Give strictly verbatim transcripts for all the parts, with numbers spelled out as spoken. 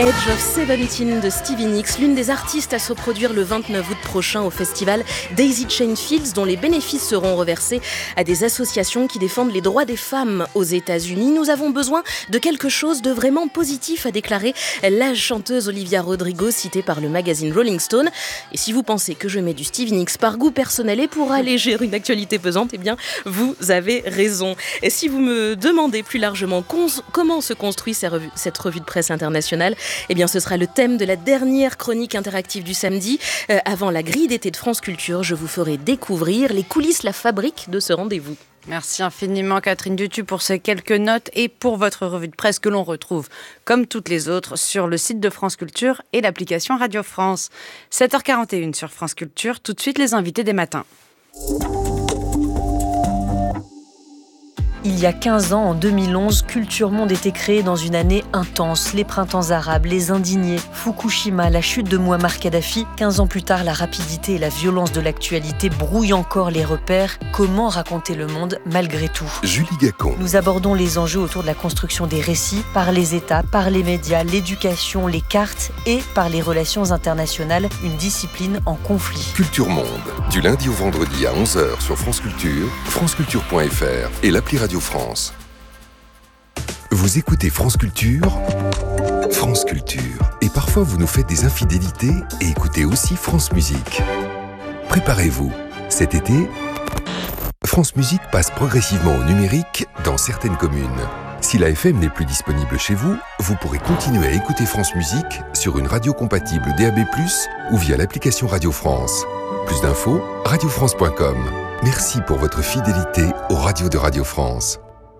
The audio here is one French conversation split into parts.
Age of Seventeen de Stevie Nicks, l'une des artistes à se produire le vingt-neuf août prochain au festival Daisy Chain Fields, dont les bénéfices seront reversés à des associations qui défendent les droits des femmes aux États-Unis. Nous avons besoin de quelque chose de vraiment positif, a déclaré la chanteuse Olivia Rodrigo, citée par le magazine Rolling Stone. Et si vous pensez que je mets du Stevie Nicks par goût personnel et pour alléger une actualité pesante, eh bien, vous avez raison. Et si vous me demandez plus largement cons- comment se construit cette revue de presse internationale, eh bien, ce sera le thème de la dernière chronique interactive du samedi. Euh, avant la grille d'été de France Culture, je vous ferai découvrir les coulisses, la fabrique de ce rendez-vous. Merci infiniment Catherine Dutu pour ces quelques notes et pour votre revue de presse que l'on retrouve, comme toutes les autres, sur le site de France Culture et l'application Radio France. sept heures quarante et une sur France Culture, tout de suite les invités des matins. Il y a quinze ans, en deux mille onze, Culture Monde était créée dans une année intense. Les printemps arabes, les indignés, Fukushima, la chute de Mouammar Kadhafi. quinze ans plus tard, la rapidité et la violence de l'actualité brouillent encore les repères. Comment raconter le monde malgré tout ? Julie Gacon. Nous abordons les enjeux autour de la construction des récits, par les États, par les médias, l'éducation, les cartes et par les relations internationales, une discipline en conflit. Culture Monde, du lundi au vendredi à onze heures sur France Culture, franceculture point f r et l'appli Radio France. Vous écoutez France Culture, France Culture. Et parfois vous nous faites des infidélités et écoutez aussi France Musique. Préparez-vous, cet été, France Musique passe progressivement au numérique dans certaines communes. Si la F M n'est plus disponible chez vous, vous pourrez continuer à écouter France Musique sur une radio compatible D A B plus, ou via l'application Radio France. Plus d'infos, radio france point com. Merci pour votre fidélité aux radios de Radio France.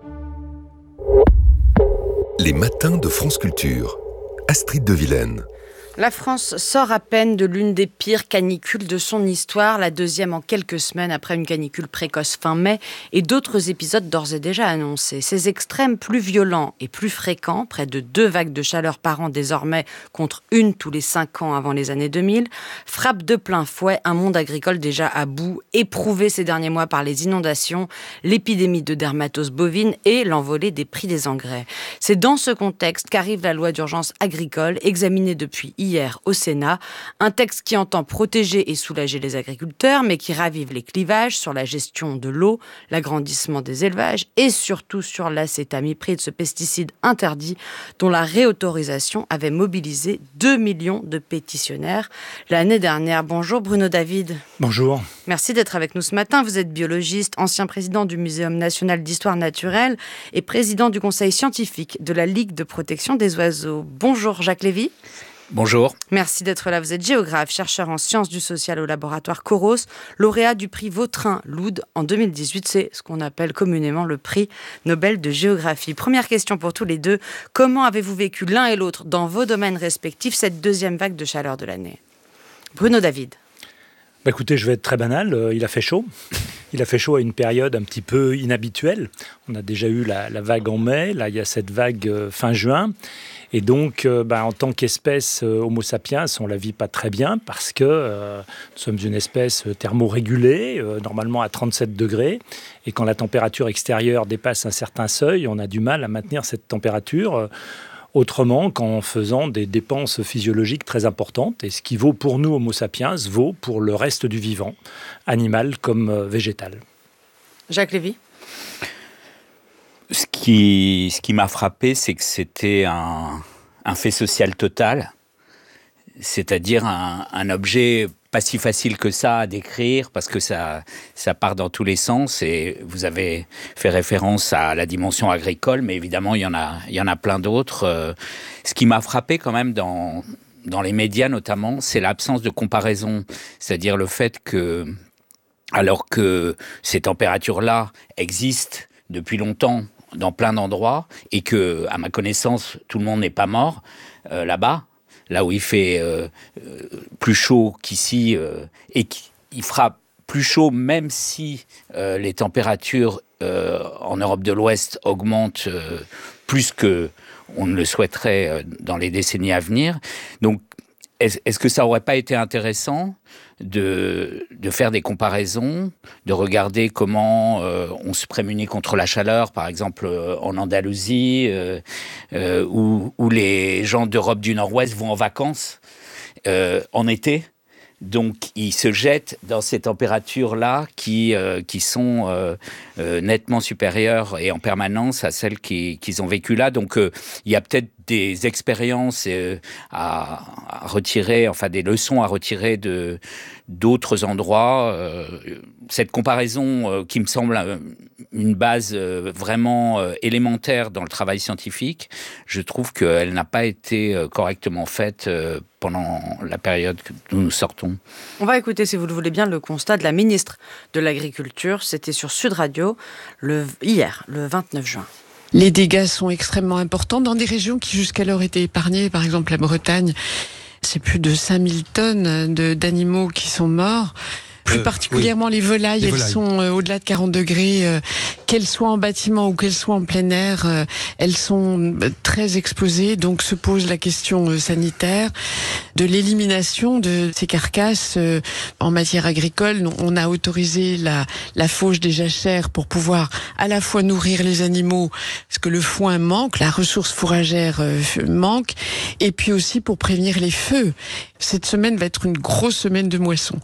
Les matins de France Culture. Astrid de Vilaine. La France sort à peine de l'une des pires canicules de son histoire, la deuxième en quelques semaines après une canicule précoce fin mai et d'autres épisodes d'ores et déjà annoncés. Ces extrêmes plus violents et plus fréquents, près de deux vagues de chaleur par an désormais contre une tous les cinq ans avant les années deux mille, frappent de plein fouet un monde agricole déjà à bout, éprouvé ces derniers mois par les inondations, l'épidémie de dermatose bovine et l'envolée des prix des engrais. C'est dans ce contexte qu'arrive la loi d'urgence agricole, examinée depuis hier au Sénat, un texte qui entend protéger et soulager les agriculteurs, mais qui ravive les clivages sur la gestion de l'eau, l'agrandissement des élevages et surtout sur l'acétamipride, ce pesticide interdit dont la réautorisation avait mobilisé deux millions de pétitionnaires l'année dernière. Bonjour Bruno David. Bonjour. Merci d'être avec nous ce matin. Vous êtes biologiste, ancien président du Muséum national d'histoire naturelle et président du conseil scientifique de la Ligue de protection des oiseaux. Bonjour Jacques Lévy. Bonjour. Merci d'être là. Vous êtes géographe, chercheur en sciences du social au laboratoire Coros, lauréat du prix Vautrin-Loud en deux mille dix-huit. C'est ce qu'on appelle communément le prix Nobel de géographie. Première question pour tous les deux. Comment avez-vous vécu l'un et l'autre dans vos domaines respectifs cette deuxième vague de chaleur de l'année ? Bruno David. Bah écoutez, je vais être très banal. Euh, il a fait chaud. Il a fait chaud à une période un petit peu inhabituelle. On a déjà eu la, la vague en mai. Là, il y a cette vague euh, fin juin. Et donc, euh, bah, en tant qu'espèce euh, Homo sapiens, on la vit pas très bien parce que euh, nous sommes une espèce thermorégulée, euh, normalement à trente-sept degrés. Et quand la température extérieure dépasse un certain seuil, on a du mal à maintenir cette température. Euh, Autrement qu'en faisant des dépenses physiologiques très importantes. Et ce qui vaut pour nous, Homo sapiens, vaut pour le reste du vivant, animal comme euh, végétal. Jacques Lévy. Ce qui, ce qui m'a frappé, c'est que c'était un, un fait social total, c'est-à-dire un, un objet pas si facile que ça à décrire parce que ça, ça part dans tous les sens et vous avez fait référence à la dimension agricole, mais évidemment il y en a, il y en a plein d'autres. Euh, ce qui m'a frappé quand même dans, dans les médias notamment, c'est l'absence de comparaison, c'est-à-dire le fait que, alors que ces températures-là existent depuis longtemps dans plein d'endroits et que, à ma connaissance, tout le monde n'est pas mort euh, là-bas, là où il fait euh, euh, plus chaud qu'ici, euh, et qu'il fera plus chaud même si euh, les températures euh, en Europe de l'Ouest augmentent euh, plus qu'on ne le souhaiterait euh, dans les décennies à venir. Donc, est-ce, est-ce que ça aurait pas été intéressant de, de faire des comparaisons, de regarder comment euh, on se prémunit contre la chaleur, par exemple euh, en Andalousie, euh, euh, où, où les gens d'Europe du Nord-Ouest vont en vacances euh, en été. Donc, ils se jettent dans ces températures-là qui, euh, qui sont euh, euh, nettement supérieures et en permanence à celles qui, qu'ils ont vécues là. Donc, euh, il y a peut-être des expériences euh, à, à retirer, enfin des leçons à retirer de, d'autres endroits. Euh, cette comparaison euh, qui me semble euh, une base euh, vraiment euh, élémentaire dans le travail scientifique, je trouve qu'elle n'a pas été euh, correctement faite euh, pendant la période d'où nous sortons. On va écouter, si vous le voulez bien, le constat de la ministre de l'Agriculture. C'était sur Sud Radio le, hier, le vingt-neuf juin. Les dégâts sont extrêmement importants dans des régions qui jusqu'alors étaient épargnées. Par exemple, la Bretagne, c'est plus de cinq mille tonnes de, d'animaux qui sont morts. Plus euh, particulièrement oui. les volailles, les elles volailles. sont euh, au-delà de quarante degrés, euh, qu'elles soient en bâtiment ou qu'elles soient en plein air, euh, elles sont euh, très exposées. Donc se pose la question euh, sanitaire de l'élimination de ces carcasses euh, en matière agricole. On a autorisé la, la fauche des jachères pour pouvoir à la fois nourrir les animaux, parce que le foin manque, la ressource fourragère euh, manque, et puis aussi pour prévenir les feux. Cette semaine va être une grosse semaine de moisson.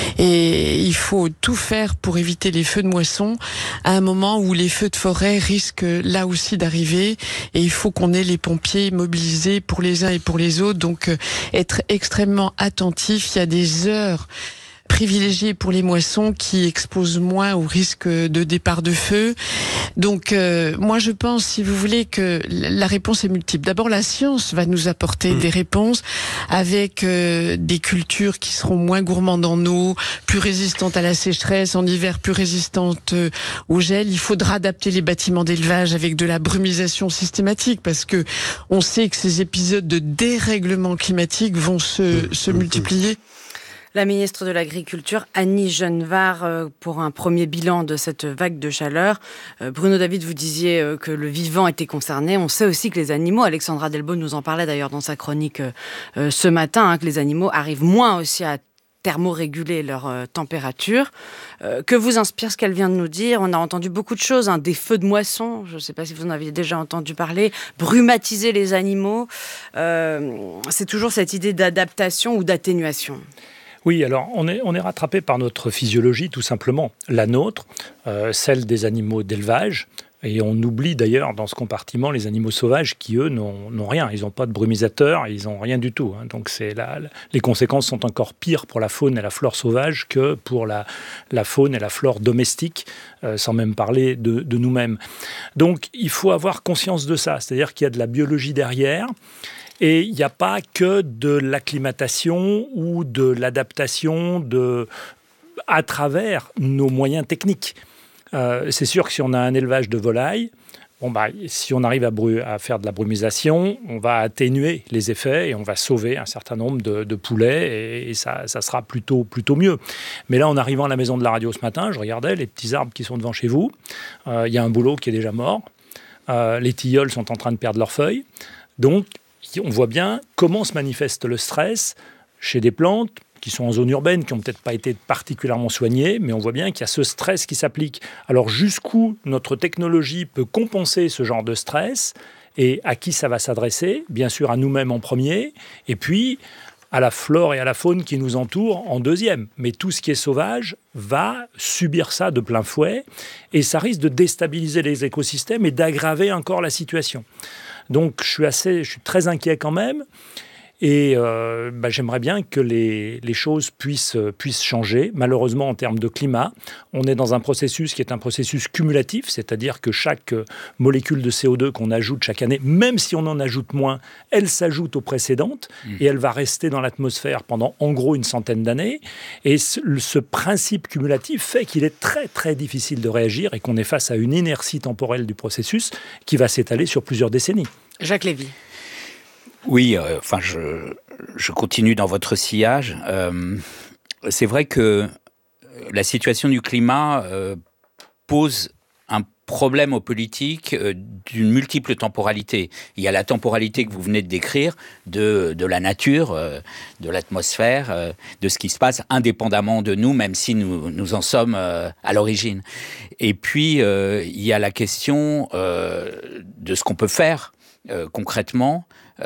Et il faut tout faire pour éviter les feux de moisson à un moment où les feux de forêt risquent là aussi d'arriver. Et il faut qu'on ait les pompiers mobilisés pour les uns et pour les autres. Donc être extrêmement attentif. Il y a des heures privilégiées pour les moissons qui exposent moins au risque de départ de feu. Donc euh, moi je pense, si vous voulez, que la réponse est multiple. D'abord, la science va nous apporter mmh. des réponses avec euh, des cultures qui seront moins gourmandes en eau, plus résistantes à la sécheresse, en hiver plus résistantes euh, au gel. Il faudra adapter les bâtiments d'élevage avec de la brumisation systématique, parce que on sait que ces épisodes de dérèglement climatique vont se, mmh. se multiplier. La ministre de l'Agriculture, Annie Genevard, pour un premier bilan de cette vague de chaleur. Bruno David, vous disiez que le vivant était concerné. On sait aussi que les animaux, Alexandra Delbo nous en parlait d'ailleurs dans sa chronique ce matin, hein, que les animaux arrivent moins aussi à thermoréguler leur euh, température. Euh, que vous inspire ce qu'elle vient de nous dire? On a entendu beaucoup de choses, hein, des feux de moisson, je ne sais pas si vous en aviez déjà entendu parler, brumatiser les animaux. Euh, c'est toujours cette idée d'adaptation ou d'atténuation. Oui, alors on est, on est rattrapé par notre physiologie, tout simplement. La nôtre, euh, celle des animaux d'élevage. Et on oublie d'ailleurs dans ce compartiment les animaux sauvages qui, eux, n'ont, n'ont rien. Ils n'ont pas de brumisateur, ils n'ont rien du tout. Hein. Donc c'est la, les conséquences sont encore pires pour la faune et la flore sauvage que pour la, la faune et la flore domestique, euh, sans même parler de, de nous-mêmes. Donc il faut avoir conscience de ça. C'est-à-dire qu'il y a de la biologie derrière. Et il n'y a pas que de l'acclimatation ou de l'adaptation de, à travers nos moyens techniques. Euh, c'est sûr que si on a un élevage de volailles, bon bah, si on arrive à, bru- à faire de la brumisation, on va atténuer les effets et on va sauver un certain nombre de, de poulets et, et ça, ça sera plutôt, plutôt mieux. Mais là, en arrivant à la maison de la radio ce matin, je regardais les petits arbres qui sont devant chez vous. Il euh, y a un bouleau qui est déjà mort. Euh, les tilleuls sont en train de perdre leurs feuilles. Donc, on voit bien comment se manifeste le stress chez des plantes qui sont en zone urbaine, qui n'ont peut-être pas été particulièrement soignées, mais on voit bien qu'il y a ce stress qui s'applique. Alors jusqu'où notre technologie peut compenser ce genre de stress et à qui ça va s'adresser? Bien sûr à nous-mêmes en premier, et puis à la flore et à la faune qui nous entourent en deuxième. Mais tout ce qui est sauvage va subir ça de plein fouet, et ça risque de déstabiliser les écosystèmes et d'aggraver encore la situation. Donc je suis, assez, je suis très inquiet quand même. Et euh, bah, j'aimerais bien que les, les choses puissent, puissent changer. Malheureusement, en termes de climat, on est dans un processus qui est un processus cumulatif, c'est-à-dire que chaque molécule de C O deux qu'on ajoute chaque année, même si on en ajoute moins, elle s'ajoute aux précédentes mmh. et elle va rester dans l'atmosphère pendant en gros une centaine d'années. Et ce, ce principe cumulatif fait qu'il est très très difficile de réagir et qu'on est face à une inertie temporelle du processus qui va s'étaler sur plusieurs décennies. Jacques Lévy. Oui, euh, enfin, je, je continue dans votre sillage. Euh, c'est vrai que la situation du climat euh, pose un problème aux politiques euh, d'une multiple temporalité. Il y a la temporalité que vous venez de décrire de, de la nature, euh, de l'atmosphère, euh, de ce qui se passe indépendamment de nous, même si nous, nous en sommes euh, à l'origine. Et puis, euh, il y a la question euh, de ce qu'on peut faire euh, concrètement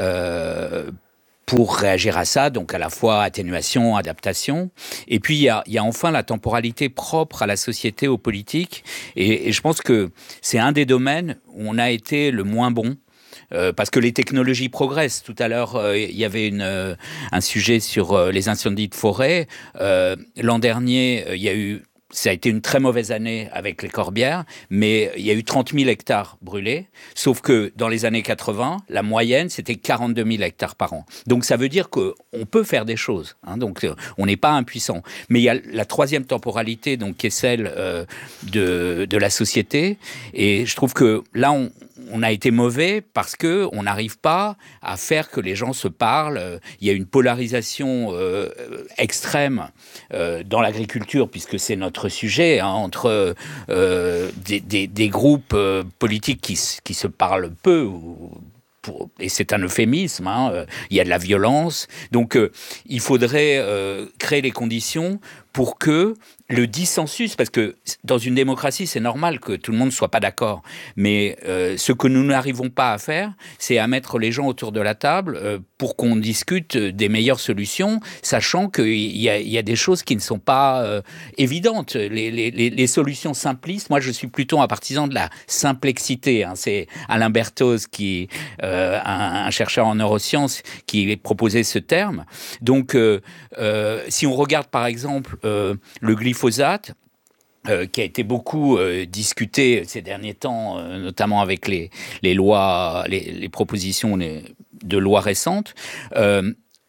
euh, pour réagir à ça, donc à la fois atténuation, adaptation. Et puis, il y a, il y a enfin la temporalité propre à la société, aux politiques. Et, et je pense que c'est un des domaines où on a été le moins bon. Euh, parce que les technologies progressent. Tout à l'heure, euh, il y avait une, euh, un sujet sur euh, les incendies de forêt. Euh, l'an dernier, euh, il y a eu... Ça a été une très mauvaise année avec les corbières, mais il y a eu trente mille hectares brûlés, sauf que dans les années quatre-vingts, la moyenne, c'était quarante-deux mille hectares par an. Donc ça veut dire qu'on peut faire des choses, hein, donc euh, on n'est pas impuissant. Mais il y a la troisième temporalité, donc, qui est celle euh, de, de la société, et je trouve que là, on, on a été mauvais parce qu'on n'arrive pas à faire que les gens se parlent. Il y a une polarisation euh, extrême euh, dans l'agriculture, puisque c'est notre sujet, hein, entre euh, des, des, des groupes euh, politiques qui, qui se parlent peu, ou, pour, et c'est un euphémisme, hein, euh, il y a de la violence. Donc euh, il faudrait euh, créer les conditions pour que le dissensus, parce que dans une démocratie, c'est normal que tout le monde ne soit pas d'accord, mais euh, ce que nous n'arrivons pas à faire, c'est à mettre les gens autour de la table euh, pour qu'on discute des meilleures solutions, sachant qu'il y a, il y a des choses qui ne sont pas euh, évidentes. Les, les, les solutions simplistes, moi je suis plutôt un partisan de la simplexité, hein. C'est Alain Berthoz, qui, euh, un, un chercheur en neurosciences, qui proposait ce terme. Donc euh, euh, si on regarde par exemple euh, le glyphosate, Euh, qui a été beaucoup euh, discuté ces derniers temps, euh, notamment avec les, les lois, les, les propositions les, de lois récentes. Euh,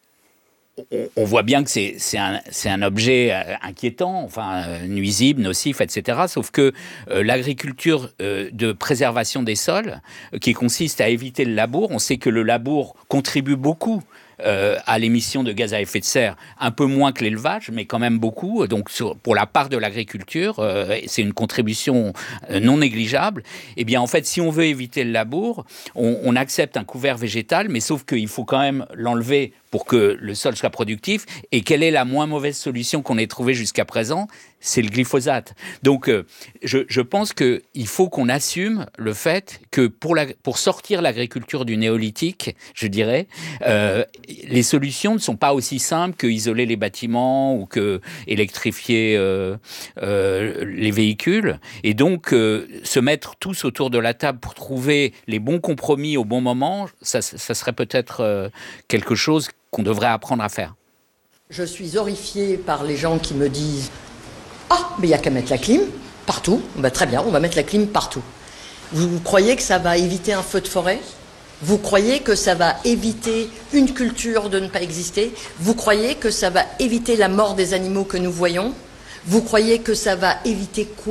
on, on voit bien que c'est, c'est, un, c'est un objet inquiétant, enfin nuisible, nocif, et cetera. Sauf que euh, l'agriculture euh, de préservation des sols, euh, qui consiste à éviter le labour, on sait que le labour contribue beaucoup Euh, à l'émission de gaz à effet de serre, un peu moins que l'élevage, mais quand même beaucoup. Donc, sur, pour la part de l'agriculture, euh, c'est une contribution euh, non négligeable. Eh bien, en fait, si on veut éviter le labour, on, on accepte un couvert végétal, mais sauf qu'il faut quand même l'enlever pour que le sol soit productif. Et quelle est la moins mauvaise solution qu'on ait trouvée jusqu'à présent ? C'est le glyphosate. Donc, euh, je, je pense qu'il faut qu'on assume le fait que pour, la, pour sortir l'agriculture du néolithique, je dirais, euh, les solutions ne sont pas aussi simples que isoler les bâtiments ou que électrifier euh, euh, les véhicules. Et donc, euh, se mettre tous autour de la table pour trouver les bons compromis au bon moment, ça, ça serait peut-être euh, quelque chose qu'on devrait apprendre à faire. Je suis horrifiée par les gens qui me disent « Ah, mais il n'y a qu'à mettre la clim partout. Ben, très bien, on va mettre la clim partout. » Vous, vous croyez que ça va éviter un feu de forêt ? Vous croyez que ça va éviter une culture de ne pas exister ? Vous croyez que ça va éviter la mort des animaux que nous voyons ? Vous croyez que ça va éviter quoi ?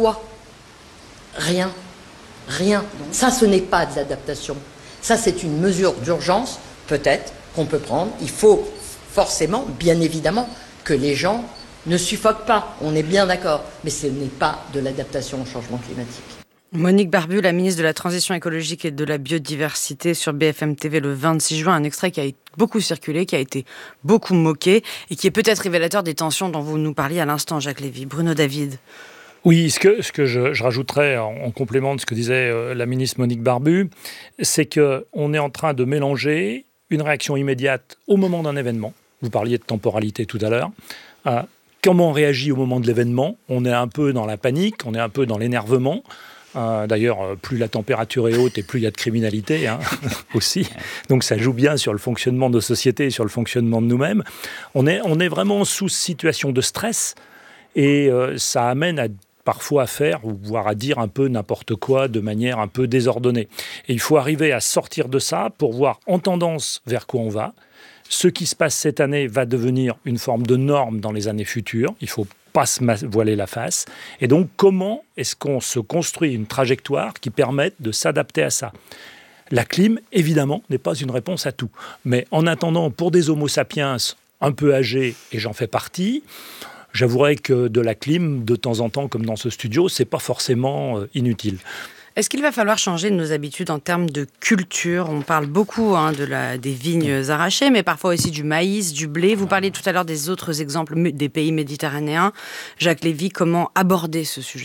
Rien. Rien. Ça, ce n'est pas de l'adaptation. Ça, c'est une mesure d'urgence, peut-être, qu'on peut prendre. Il faut forcément, bien évidemment, que les gens ne suffoquent pas. On est bien d'accord. Mais ce n'est pas de l'adaptation au changement climatique. Monique Barbu, la ministre de la Transition écologique et de la biodiversité sur B F M T V le vingt-six juin, un extrait qui a beaucoup circulé, qui a été beaucoup moqué et qui est peut-être révélateur des tensions dont vous nous parliez à l'instant, Jacques Lévy. Bruno David. Oui, ce que, ce que je, je rajouterais en, en complément de ce que disait euh, la ministre Monique Barbu, c'est qu'on est en train de mélanger une réaction immédiate au moment d'un événement. Vous parliez de temporalité tout à l'heure. Euh, comment on réagit au moment de l'événement ? On est un peu dans la panique, on est un peu dans l'énervement. Euh, d'ailleurs, plus la température est haute et plus il y a de criminalité hein, aussi. Donc ça joue bien sur le fonctionnement de nos sociétés et sur le fonctionnement de nous-mêmes. On est, on est vraiment sous situation de stress et euh, ça amène à parfois à faire, ou voire à dire un peu n'importe quoi de manière un peu désordonnée. Et il faut arriver à sortir de ça pour voir en tendance vers quoi on va. Ce qui se passe cette année va devenir une forme de norme dans les années futures. Il ne faut pas se voiler la face. Et donc, comment est-ce qu'on se construit une trajectoire qui permette de s'adapter à ça ? La clim, évidemment, n'est pas une réponse à tout. Mais en attendant, pour des homo sapiens un peu âgés, et j'en fais partie, j'avouerai que de la clim, de temps en temps, comme dans ce studio, c'est pas forcément euh, inutile. Est-ce qu'il va falloir changer nos habitudes en termes de culture ? On parle beaucoup hein, de la, des vignes arrachées, mais parfois aussi du maïs, du blé. Vous parliez tout à l'heure des autres exemples des pays méditerranéens. Jacques Lévy, comment aborder ce sujet ?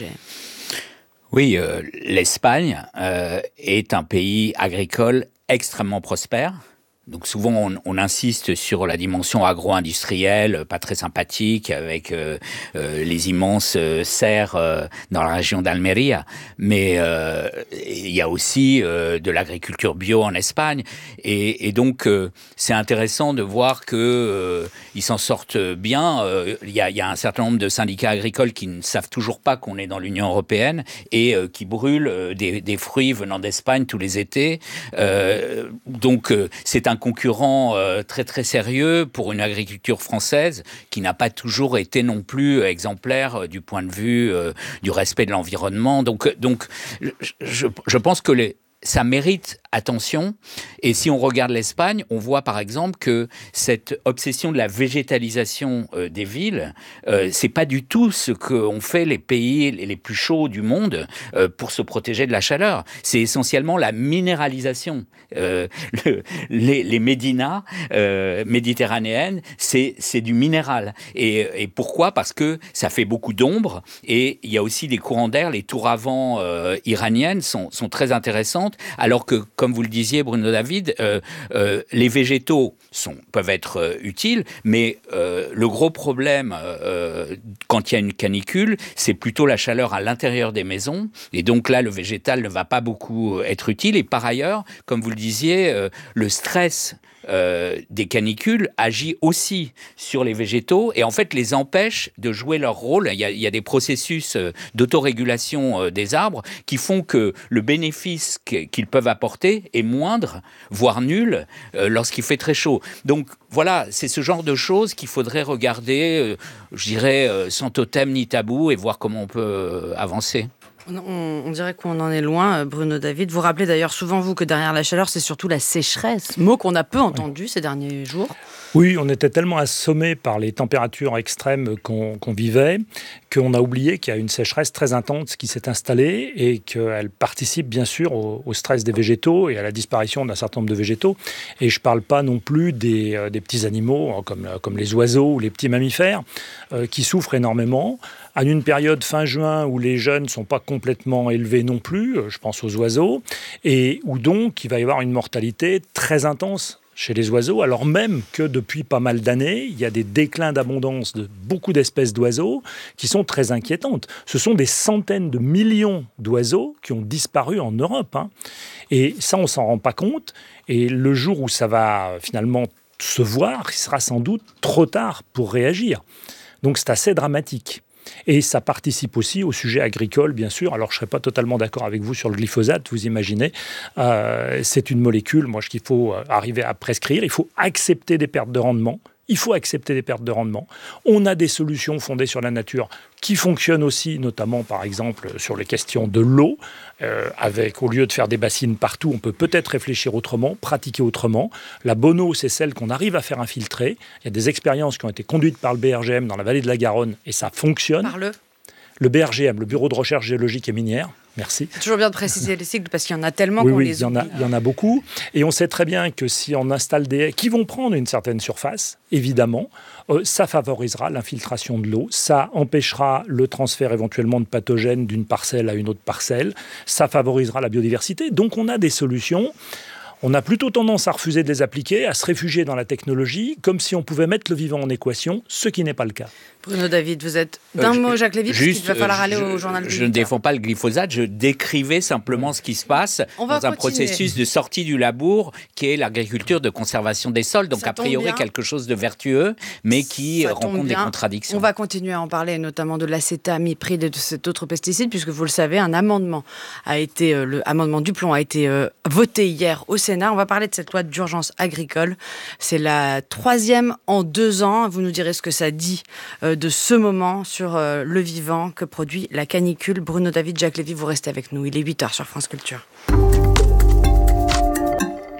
Oui, euh, l'Espagne euh, est un pays agricole extrêmement prospère. Donc souvent, on, on insiste sur la dimension agro-industrielle, pas très sympathique, avec euh, euh, les immenses euh, serres euh, dans la région d'Almeria. Mais euh, il y a aussi euh, de l'agriculture bio en Espagne. Et, et donc, euh, c'est intéressant de voir qu'ils euh, s'en sortent bien. Euh, il, y a, il y a un certain nombre de syndicats agricoles qui ne savent toujours pas qu'on est dans l'Union européenne et euh, qui brûlent euh, des, des fruits venant d'Espagne tous les étés. Euh, donc, euh, c'est un concurrent euh, très très sérieux pour une agriculture française qui n'a pas toujours été non plus exemplaire euh, du point de vue euh, du respect de l'environnement. Donc, donc je, je pense que les ça mérite attention. Et si on regarde l'Espagne, on voit par exemple que cette obsession de la végétalisation euh, des villes, euh, c'est pas du tout ce qu'ont fait les pays les plus chauds du monde euh, pour se protéger de la chaleur. C'est essentiellement la minéralisation. Euh, le, les, les médinas euh, méditerranéennes, c'est, c'est du minéral. Et, et pourquoi ? Parce que ça fait beaucoup d'ombre et il y a aussi des courants d'air. Les tours à vent euh, iraniennes sont, sont très intéressantes. Alors que, comme vous le disiez, Bruno David, euh, euh, les végétaux sont, peuvent être euh, utiles, mais euh, le gros problème, euh, quand il y a une canicule, c'est plutôt la chaleur à l'intérieur des maisons. Et donc là, le végétal ne va pas beaucoup être utile. Et par ailleurs, comme vous le disiez, euh, le stress Euh, des canicules agit aussi sur les végétaux et en fait les empêche de jouer leur rôle. Il y a, il y a des processus euh, d'autorégulation euh, des arbres qui font que le bénéfice qu'ils peuvent apporter est moindre, voire nul, euh, lorsqu'il fait très chaud. Donc voilà, c'est ce genre de choses qu'il faudrait regarder, euh, je dirais, euh, sans totem ni tabou et voir comment on peut euh, avancer. On, on dirait qu'on en est loin, Bruno David. Vous rappelez d'ailleurs souvent, vous, que derrière la chaleur, c'est surtout la sécheresse, mot qu'on a peu entendu oui. ces derniers jours. Oui, on était tellement assommés par les températures extrêmes qu'on, qu'on vivait qu'on a oublié qu'il y a une sécheresse très intense qui s'est installée et qu'elle participe bien sûr au, au stress des végétaux et à la disparition d'un certain nombre de végétaux. Et je ne parle pas non plus des, euh, des petits animaux comme, comme les oiseaux ou les petits mammifères euh, qui souffrent énormément. À une période fin juin où les jeunes ne sont pas complètement élevés non plus, je pense aux oiseaux, et où donc il va y avoir une mortalité très intense chez les oiseaux, alors même que depuis pas mal d'années, il y a des déclins d'abondance de beaucoup d'espèces d'oiseaux qui sont très inquiétantes. Ce sont des centaines de millions d'oiseaux qui ont disparu en Europe. Hein. Et ça, on ne s'en rend pas compte. Et le jour où ça va finalement se voir, il sera sans doute trop tard pour réagir. Donc c'est assez dramatique. Et ça participe aussi au sujet agricole, bien sûr. Alors, je ne serais pas totalement d'accord avec vous sur le glyphosate, vous imaginez. Euh, c'est une molécule, moi, qu'il faut arriver à prescrire. Il faut accepter des pertes de rendement. Il faut accepter des pertes de rendement. On a des solutions fondées sur la nature qui fonctionnent aussi, notamment, par exemple, sur les questions de l'eau. Euh, avec, au lieu de faire des bassines partout, on peut peut-être réfléchir autrement, pratiquer autrement. La bonne eau, c'est celle qu'on arrive à faire infiltrer. Il y a des expériences qui ont été conduites par le B R G M dans la vallée de la Garonne et ça fonctionne. Par le Le B R G M, le Bureau de recherche géologique et minière. Merci. C'est toujours bien de préciser les cycles parce qu'il y en a tellement oui, qu'on oui, les il y en a, oublie. Il y en a beaucoup. Et on sait très bien que si on installe des haies qui vont prendre une certaine surface, évidemment, euh, ça favorisera l'infiltration de l'eau. Ça empêchera le transfert éventuellement de pathogènes d'une parcelle à une autre parcelle. Ça favorisera la biodiversité. Donc on a des solutions. On a plutôt tendance à refuser de les appliquer, à se réfugier dans la technologie, comme si on pouvait mettre le vivant en équation, ce qui n'est pas le cas. Bruno David, vous êtes d'un euh, mot, Jacques Lévy, parce qu'il va falloir euh, aller je, au journal de Je ne défends pas le glyphosate, je décrivais simplement ce qui se passe On dans un continuer. processus de sortie du labour, qui est l'agriculture de conservation des sols, donc Ça a priori bien. quelque chose de vertueux, mais qui Ça rencontre des bien. contradictions. On va continuer à en parler, notamment de l'acétamiprid et de cet autre pesticide, puisque vous le savez, un amendement a été, euh, le amendement du plomb a été euh, voté hier au Sénat. On va parler de cette loi d'urgence agricole. C'est la troisième en deux ans. Vous nous direz ce que ça dit euh, de ce moment sur euh, le vivant que produit la canicule. Bruno David, Jacques Lévy, vous restez avec nous. Il est huit heures sur France Culture.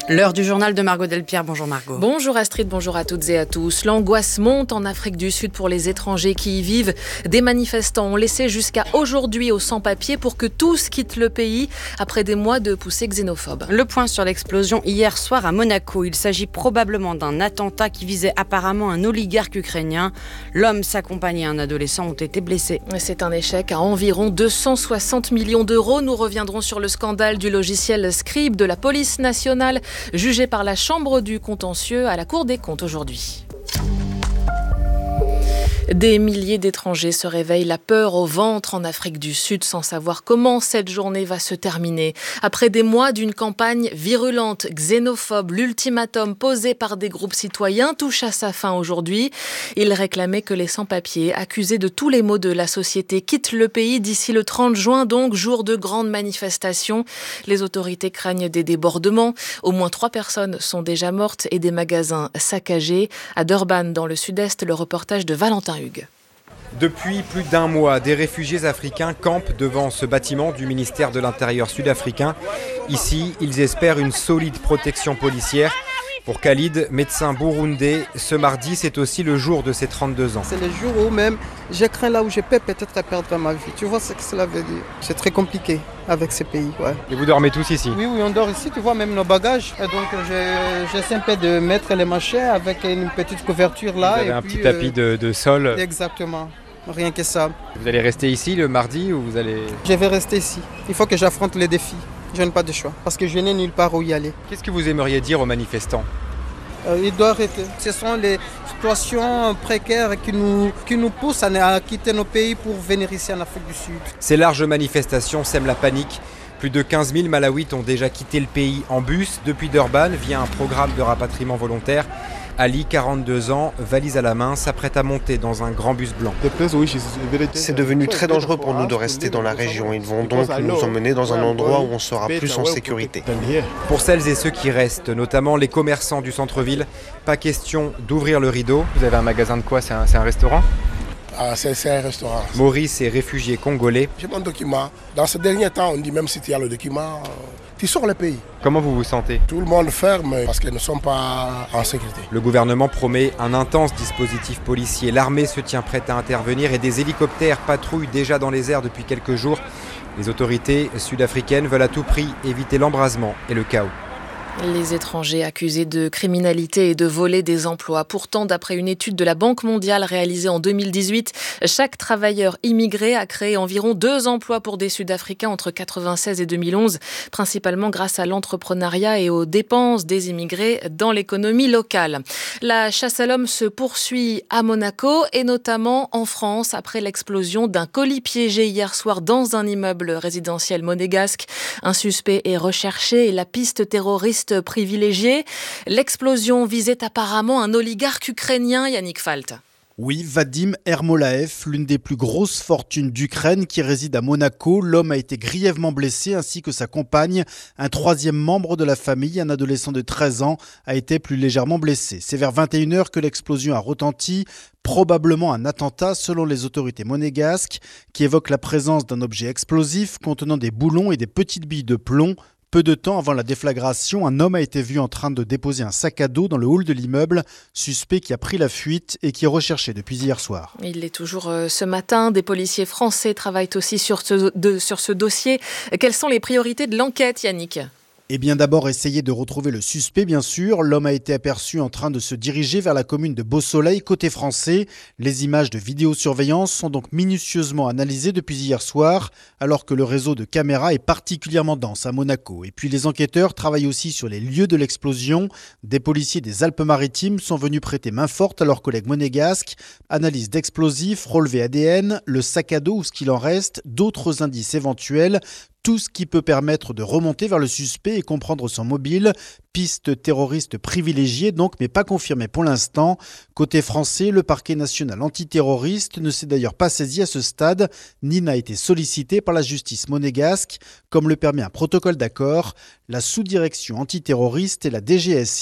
L'heure du journal de Margot Delpierre. Bonjour Margot. Bonjour Astrid, bonjour à toutes et à tous. L'angoisse monte en Afrique du Sud pour les étrangers qui y vivent. Des manifestants ont laissé jusqu'à aujourd'hui aux sans-papiers pour que tous quittent le pays après des mois de poussées xénophobes. Le point sur l'explosion hier soir à Monaco. Il s'agit probablement d'un attentat qui visait apparemment un oligarque ukrainien. L'homme, sa compagne et un adolescent ont été blessés. C'est un échec à environ deux cent soixante millions d'euros. Nous reviendrons sur le scandale du logiciel Scribe de la police nationale, jugé par la Chambre du contentieux à la Cour des comptes aujourd'hui. Des milliers d'étrangers se réveillent la peur au ventre en Afrique du Sud sans savoir comment cette journée va se terminer. Après des mois d'une campagne virulente, xénophobe, l'ultimatum posé par des groupes citoyens touche à sa fin aujourd'hui. Ils réclamaient que les sans-papiers, accusés de tous les maux de la société, quittent le pays d'ici le trente juin, donc jour de grande manifestation. Les autorités craignent des débordements. Au moins trois personnes sont déjà mortes et des magasins saccagés. À Durban, dans le sud-est, le reportage de Valentin Hugues. Depuis plus d'un mois, des réfugiés africains campent devant ce bâtiment du ministère de l'Intérieur sud-africain. Ici, ils espèrent une solide protection policière. Pour Khalid, médecin burundais, ce mardi, c'est aussi le jour de ses trente-deux ans. C'est le jour où même je crains là où je peux peut-être perdre ma vie. Tu vois ce que cela veut dire. C'est très compliqué avec ces pays. Ouais. Et vous dormez tous ici? Oui, oui, on dort ici. Tu vois même nos bagages. Et donc je, j'essaie un peu de mettre les machins avec une petite couverture là. Vous avez et un puis, petit tapis euh, de, de sol. Exactement. Rien que ça. Vous allez rester ici le mardi ou vous allez... Je vais rester ici. Il faut que j'affronte les défis. Je n'ai pas de choix parce que je n'ai nulle part où y aller. Qu'est-ce que vous aimeriez dire aux manifestants? Euh, il doit arrêter. Ce sont les situations précaires qui nous, qui nous poussent à, à quitter nos pays pour venir ici en Afrique du Sud. Ces larges manifestations sèment la panique. Plus de quinze mille Malawites ont déjà quitté le pays en bus depuis Durban via un programme de rapatriement volontaire. Ali, quarante-deux ans, valise à la main, s'apprête à monter dans un grand bus blanc. C'est devenu très dangereux pour nous de rester dans la région. Ils vont donc nous emmener dans un endroit où on sera plus en sécurité. Pour celles et ceux qui restent, notamment les commerçants du centre-ville, pas question d'ouvrir le rideau. Vous avez un magasin de quoi? C'est un, c'est un restaurant? Ah, c'est, c'est un restaurant. Maurice est réfugié congolais. J'ai mon document. Dans ce dernier temps, on dit même si tu as le document, tu sors le pays. Comment vous vous sentez? Tout le monde ferme parce qu'ils ne sont pas en sécurité. Le gouvernement promet un intense dispositif policier. L'armée se tient prête à intervenir et des hélicoptères patrouillent déjà dans les airs depuis quelques jours. Les autorités sud-africaines veulent à tout prix éviter l'embrasement et le chaos. Les étrangers accusés de criminalité et de voler des emplois. Pourtant, d'après une étude de la Banque mondiale réalisée en deux mille dix-huit, chaque travailleur immigré a créé environ deux emplois pour des Sud-Africains entre quatre-vingt-seize et deux mille onze, principalement grâce à l'entrepreneuriat et aux dépenses des immigrés dans l'économie locale. La chasse à l'homme se poursuit à Monaco et notamment en France après l'explosion d'un colis piégé hier soir dans un immeuble résidentiel monégasque. Un suspect est recherché et la piste terroriste privilégié. L'explosion visait apparemment un oligarque ukrainien, Yannick Falt. Oui, Vadim Ermolaev, l'une des plus grosses fortunes d'Ukraine qui réside à Monaco. L'homme a été grièvement blessé ainsi que sa compagne. Un troisième membre de la famille, un adolescent de treize ans, a été plus légèrement blessé. C'est vers vingt et une heures que l'explosion a retenti. Probablement un attentat selon les autorités monégasques qui évoquent la présence d'un objet explosif contenant des boulons et des petites billes de plomb. Peu de temps avant la déflagration, un homme a été vu en train de déposer un sac à dos dans le hall de l'immeuble, suspect qui a pris la fuite et qui est recherché depuis hier soir. Il l'est toujours ce matin. Des policiers français travaillent aussi sur ce, de, sur ce dossier. Quelles sont les priorités de l'enquête, Yannick ? Eh bien d'abord essayer de retrouver le suspect bien sûr. L'homme a été aperçu en train de se diriger vers la commune de Beau-Soleil côté français. Les images de vidéosurveillance sont donc minutieusement analysées depuis hier soir alors que le réseau de caméras est particulièrement dense à Monaco. Et puis les enquêteurs travaillent aussi sur les lieux de l'explosion. Des policiers des Alpes-Maritimes sont venus prêter main forte à leurs collègues monégasques. Analyse d'explosifs, relevé A D N, le sac à dos ou ce qu'il en reste, d'autres indices éventuels. Tout ce qui peut permettre de remonter vers le suspect et comprendre son mobile. Piste terroriste privilégiée donc, mais pas confirmée pour l'instant. Côté français, le parquet national antiterroriste ne s'est d'ailleurs pas saisi à ce stade, ni n'a été sollicité par la justice monégasque, comme le permet un protocole d'accord. La sous-direction antiterroriste et la D G S I,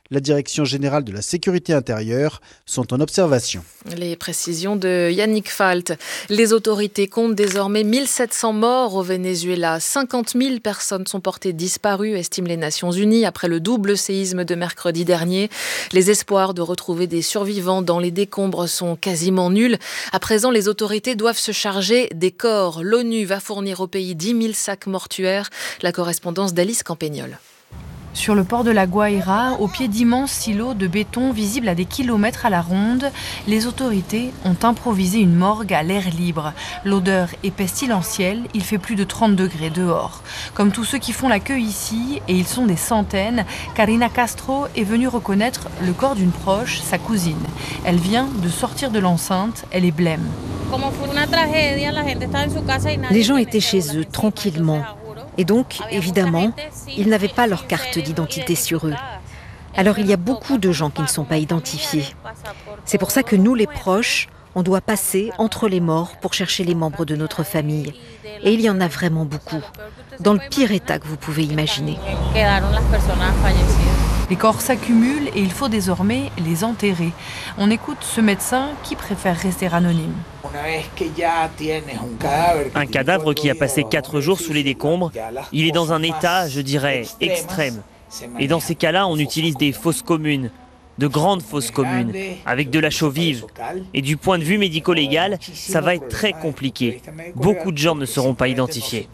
la Direction générale de la sécurité intérieure sont en observation. Les précisions de Yannick Falt. Les autorités comptent désormais mille sept cents morts au Venezuela. cinquante mille personnes sont portées disparues, estiment les Nations Unies, après le double séisme de mercredi dernier. Les espoirs de retrouver des survivants dans les décombres sont quasiment nuls. À présent, les autorités doivent se charger des corps. L'ONU va fournir au pays dix mille sacs mortuaires. La correspondance d'Alice Campagnol. Sur le port de la Guaira, au pied d'immenses silos de béton visibles à des kilomètres à la ronde, les autorités ont improvisé une morgue à l'air libre. L'odeur est pestilentielle, il fait plus de trente degrés dehors. Comme tous ceux qui font la queue ici, et ils sont des centaines, Karina Castro est venue reconnaître le corps d'une proche, sa cousine. Elle vient de sortir de l'enceinte, elle est blême. Les gens étaient chez eux, tranquillement. Et donc, évidemment, ils n'avaient pas leur carte d'identité sur eux. Alors il y a beaucoup de gens qui ne sont pas identifiés. C'est pour ça que nous, les proches, on doit passer entre les morts pour chercher les membres de notre famille. Et il y en a vraiment beaucoup, dans le pire état que vous pouvez imaginer. Les corps s'accumulent et il faut désormais les enterrer. On écoute ce médecin qui préfère rester anonyme. Un cadavre qui a passé quatre jours sous les décombres, il est dans un état, je dirais, extrême. Et dans ces cas-là, on utilise des fosses communes, de grandes fosses communes, avec de la chaux vive. Et du point de vue médico-légal, ça va être très compliqué. Beaucoup de gens ne seront pas identifiés.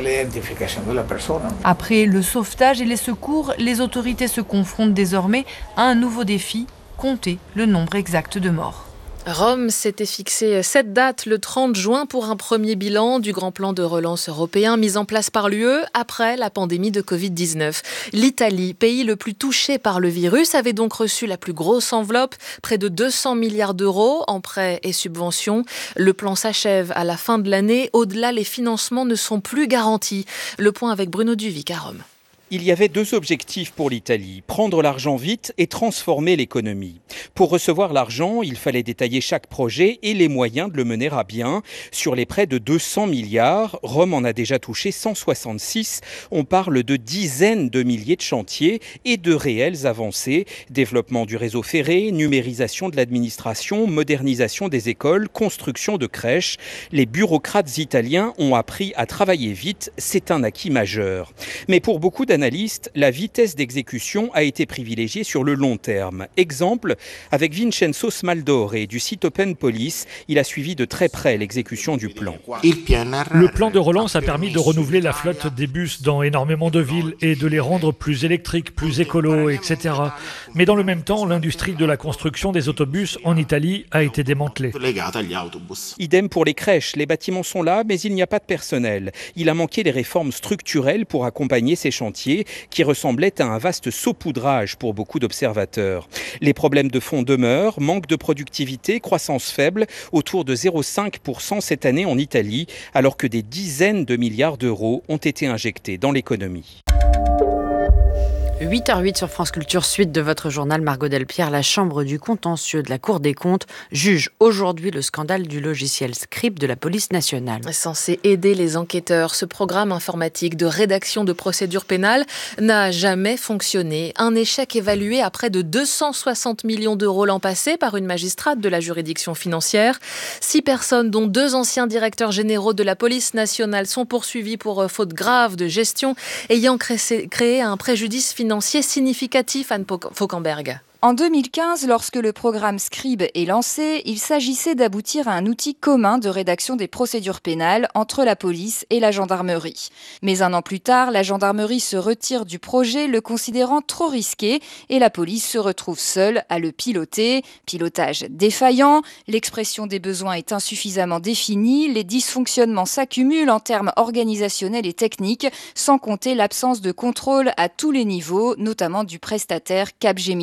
Après le sauvetage et les secours, les autorités se confrontent désormais à un nouveau défi, compter le nombre exact de morts. Rome s'était fixé cette date, le trente juin, pour un premier bilan du grand plan de relance européen mis en place par l'U E après la pandémie de covid dix-neuf. L'Italie, pays le plus touché par le virus, avait donc reçu la plus grosse enveloppe, près de deux cents milliards d'euros en prêts et subventions. Le plan s'achève à la fin de l'année. Au-delà, les financements ne sont plus garantis. Le point avec Bruno Duvic à Rome. Il y avait deux objectifs pour l'Italie, prendre l'argent vite et transformer l'économie. Pour recevoir l'argent, il fallait détailler chaque projet et les moyens de le mener à bien. Sur les près de deux cents milliards, Rome en a déjà touché cent soixante-six. On parle de dizaines de milliers de chantiers et de réelles avancées. Développement du réseau ferré, numérisation de l'administration, modernisation des écoles, construction de crèches. Les bureaucrates italiens ont appris à travailler vite, c'est un acquis majeur. Mais pour beaucoup d'analystes, la vitesse d'exécution a été privilégiée sur le long terme. Exemple, avec Vincenzo Smaldore du site Open Police, il a suivi de très près l'exécution du plan. Le plan de relance a permis de renouveler la flotte des bus dans énormément de villes et de les rendre plus électriques, plus écolos, et cetera. Mais dans le même temps, l'industrie de la construction des autobus en Italie a été démantelée. Idem pour les crèches, les bâtiments sont là, mais il n'y a pas de personnel. Il a manqué des réformes structurelles pour accompagner ces chantiers qui ressemblait à un vaste saupoudrage pour beaucoup d'observateurs. Les problèmes de fond demeurent, manque de productivité, croissance faible, autour de zéro virgule cinq pour cent cette année en Italie, alors que des dizaines de milliards d'euros ont été injectés dans l'économie. huit heures zéro huit sur France Culture, suite de votre journal Margot Delpierre. La Chambre du contentieux de la Cour des comptes juge aujourd'hui le scandale du logiciel Scribe de la police nationale. Censé aider les enquêteurs, ce programme informatique de rédaction de procédures pénales n'a jamais fonctionné. Un échec évalué à près de deux cent soixante millions d'euros l'an passé par une magistrate de la juridiction financière. Six personnes, dont deux anciens directeurs généraux de la police nationale, sont poursuivies pour faute grave de gestion ayant créé, créé un préjudice financier significatif, Anne Fauquemberg. En deux mille quinze, lorsque le programme Scribe est lancé, il s'agissait d'aboutir à un outil commun de rédaction des procédures pénales entre la police et la gendarmerie. Mais un an plus tard, la gendarmerie se retire du projet, le considérant trop risqué, et la police se retrouve seule à le piloter. Pilotage défaillant, l'expression des besoins est insuffisamment définie, les dysfonctionnements s'accumulent en termes organisationnels et techniques, sans compter l'absence de contrôle à tous les niveaux, notamment du prestataire Capgemini.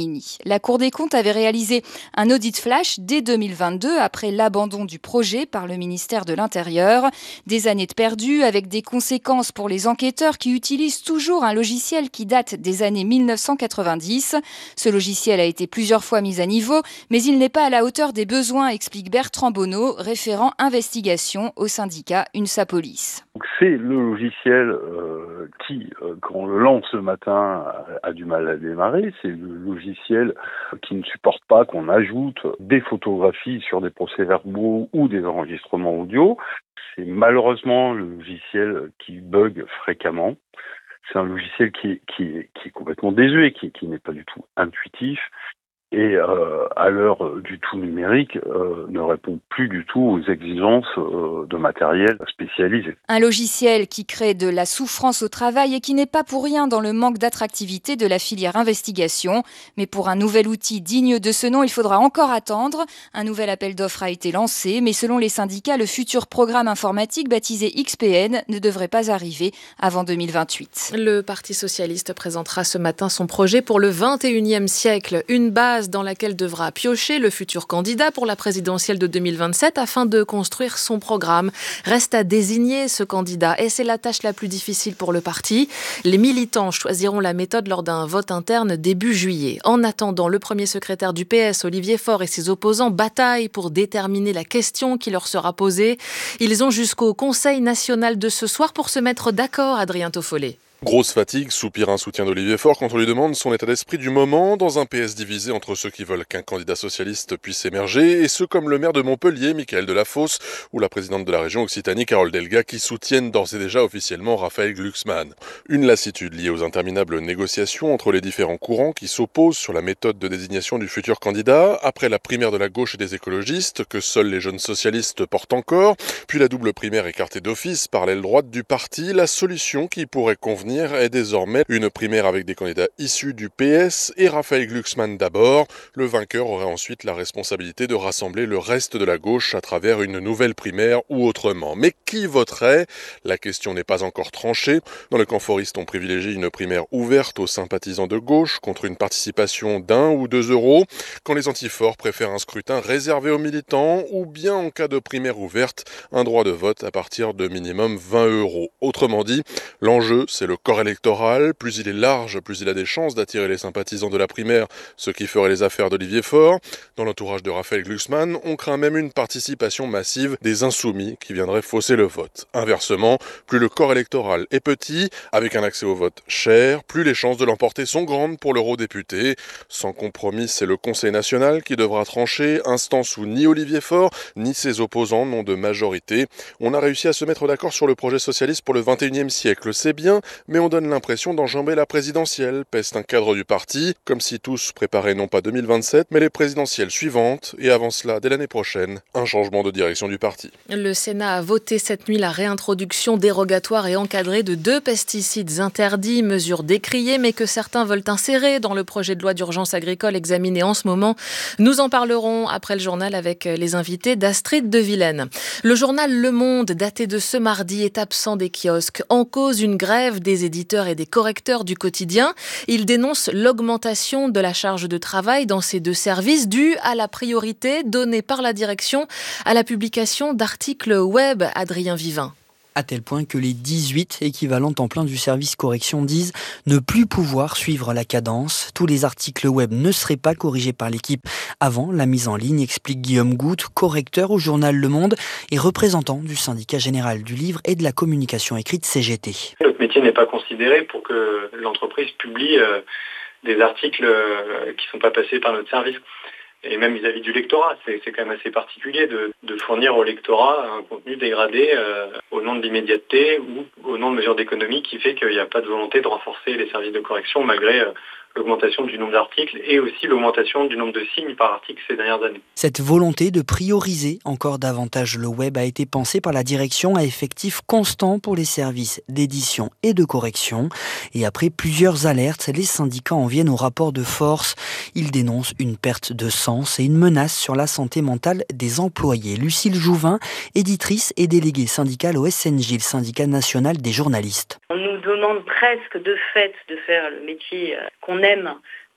La Cour des comptes avait réalisé un audit flash dès deux mille vingt-deux après l'abandon du projet par le ministère de l'Intérieur. Des années de perdu avec des conséquences pour les enquêteurs qui utilisent toujours un logiciel qui date des années mille neuf cent quatre-vingt-dix. Ce logiciel a été plusieurs fois mis à niveau, mais il n'est pas à la hauteur des besoins, explique Bertrand Bonneau, référent investigation au syndicat UNSA Police. C'est le logiciel euh, qui, euh, quand on le lance le matin, a, a du mal à démarrer. C'est le logiciel qui ne supporte pas qu'on ajoute des photographies sur des procès-verbaux ou des enregistrements audio. C'est malheureusement le logiciel qui bug fréquemment. C'est un logiciel qui est, qui est, qui est complètement désuet, qui, qui n'est pas du tout intuitif. Et euh, à l'heure du tout numérique, euh, ne répond plus du tout aux exigences euh, de matériel spécialisé. Un logiciel qui crée de la souffrance au travail et qui n'est pas pour rien dans le manque d'attractivité de la filière investigation. Mais pour un nouvel outil digne de ce nom, il faudra encore attendre. Un nouvel appel d'offres a été lancé, mais selon les syndicats, le futur programme informatique baptisé X P N ne devrait pas arriver avant deux mille vingt-huit. Le Parti socialiste présentera ce matin son projet pour le vingt et unième siècle, une base dans laquelle devra piocher le futur candidat pour la présidentielle de deux mille vingt-sept afin de construire son programme. Reste à désigner ce candidat et c'est la tâche la plus difficile pour le parti. Les militants choisiront la méthode lors d'un vote interne début juillet. En attendant, le premier secrétaire du P S, Olivier Faure, et ses opposants bataillent pour déterminer la question qui leur sera posée. Ils ont jusqu'au Conseil national de ce soir pour se mettre d'accord, Adrien Toffollet. Grosse fatigue, soupire un soutien d'Olivier Faure quand on lui demande son état d'esprit du moment dans un P S divisé entre ceux qui veulent qu'un candidat socialiste puisse émerger et ceux comme le maire de Montpellier, Michael Delafosse, ou la présidente de la région Occitanie, Carole Delga, qui soutiennent d'ores et déjà officiellement Raphaël Glucksmann. Une lassitude liée aux interminables négociations entre les différents courants qui s'opposent sur la méthode de désignation du futur candidat, après la primaire de la gauche et des écologistes, que seuls les jeunes socialistes portent encore, puis la double primaire écartée d'office par l'aile droite du parti, la solution qui pourrait convenir est désormais une primaire avec des candidats issus du P S et Raphaël Glucksmann d'abord. Le vainqueur aurait ensuite la responsabilité de rassembler le reste de la gauche à travers une nouvelle primaire ou autrement. Mais qui voterait ? La question n'est pas encore tranchée. Dans le camp foriste, on privilégie une primaire ouverte aux sympathisants de gauche contre une participation d'un ou deux euros, quand les antiforts préfèrent un scrutin réservé aux militants ou bien en cas de primaire ouverte, un droit de vote à partir de minimum vingt euros. Autrement dit, l'enjeu, c'est le corps électoral. Plus il est large, plus il a des chances d'attirer les sympathisants de la primaire, ce qui ferait les affaires d'Olivier Faure. Dans l'entourage de Raphaël Glucksmann, on craint même une participation massive des insoumis qui viendraient fausser le vote. Inversement, plus le corps électoral est petit, avec un accès au vote cher, plus les chances de l'emporter sont grandes pour l'eurodéputé. Sans compromis, c'est le Conseil national qui devra trancher, instance où ni Olivier Faure, ni ses opposants n'ont de majorité. On a réussi à se mettre d'accord sur le projet socialiste pour le vingt et unième siècle, c'est bien, mais on donne l'impression d'enjamber la présidentielle, peste un cadre du parti, comme si tous préparaient non pas deux mille vingt-sept, mais les présidentielles suivantes, et avant cela, dès l'année prochaine, un changement de direction du parti. Le Sénat a voté cette nuit la réintroduction dérogatoire et encadrée de deux pesticides interdits, mesure décriée, mais que certains veulent insérer dans le projet de loi d'urgence agricole examiné en ce moment. Nous en parlerons après le journal avec les invités d'Astrid de Vilaine. Le journal Le Monde, daté de ce mardi, est absent des kiosques. En cause, une grève des éditeurs et des correcteurs du quotidien. Il dénonce l'augmentation de la charge de travail dans ces deux services due à la priorité donnée par la direction à la publication d'articles web. Adrien Vivin. À tel point que les dix-huit équivalents temps plein du service correction disent ne plus pouvoir suivre la cadence. Tous les articles web ne seraient pas corrigés par l'équipe avant la mise en ligne, explique Guillaume Goutte, correcteur au journal Le Monde et représentant du syndicat général du livre et de la communication écrite C G T. Notre métier n'est pas considéré pour que l'entreprise publie euh, des articles euh, qui ne sont pas passés par notre service. Et même vis-à-vis du lectorat, c'est, c'est quand même assez particulier de, de fournir au lectorat un contenu dégradé euh, au nom de l'immédiateté ou au nom de mesures d'économie qui fait qu'il n'y a pas de volonté de renforcer les services de correction malgré euh, l'augmentation du nombre d'articles et aussi l'augmentation du nombre de signes par article ces dernières années. Cette volonté de prioriser encore davantage le web a été pensée par la direction à effectif constant pour les services d'édition et de correction. Et après plusieurs alertes, les syndicats en viennent au rapport de force. Ils dénoncent une perte de sens et une menace sur la santé mentale des employés. Lucille Jouvin, éditrice et déléguée syndicale au S N J, le syndicat national des journalistes. On nous demande presque de fait de faire le métier qu'on aime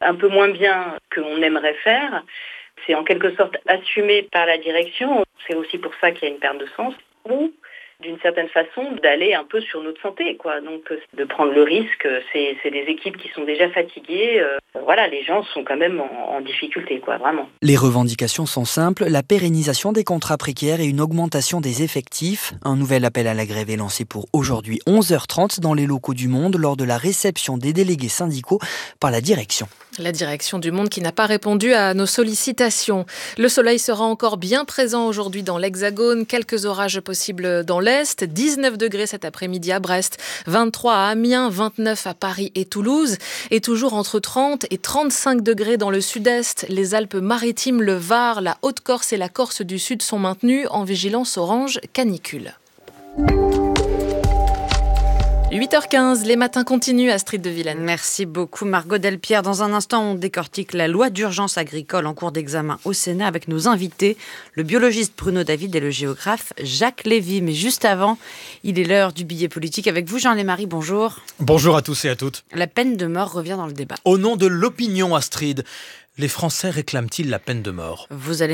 un peu moins bien qu'on aimerait faire. C'est en quelque sorte assumé par la direction. C'est aussi pour ça qu'il y a une perte de sens. Ou, d'une certaine façon, d'aller un peu sur notre santé, quoi. Donc, de prendre le risque, c'est, c'est des équipes qui sont déjà fatiguées. Euh, voilà, les gens sont quand même en, en difficulté, quoi, vraiment. Les revendications sont simples, la pérennisation des contrats précaires et une augmentation des effectifs. Un nouvel appel à la grève est lancé pour aujourd'hui onze heures trente dans les locaux du Monde lors de la réception des délégués syndicaux par la direction. La direction du Monde qui n'a pas répondu à nos sollicitations. Le soleil sera encore bien présent aujourd'hui dans l'Hexagone. Quelques orages possibles dans l'Est. dix-neuf degrés cet après-midi à Brest, vingt-trois à Amiens, vingt-neuf à Paris et Toulouse. Et toujours entre trente et trente-cinq degrés dans le Sud-Est. Les Alpes-Maritimes, le Var, la Haute-Corse et la Corse du Sud sont maintenus en vigilance orange canicule. huit heures quinze, les matins continuent, Astrid de Vilaine. Merci beaucoup Margot Delpierre. Dans un instant, on décortique la loi d'urgence agricole en cours d'examen au Sénat avec nos invités, le biologiste Bruno David et le géographe Jacques Lévy. Mais juste avant, il est l'heure du billet politique avec vous, Jean Lémarie, bonjour. Bonjour à tous et à toutes. La peine de mort revient dans le débat. Au nom de l'opinion, Astrid, les Français réclament-ils la peine de mort ? Vous allez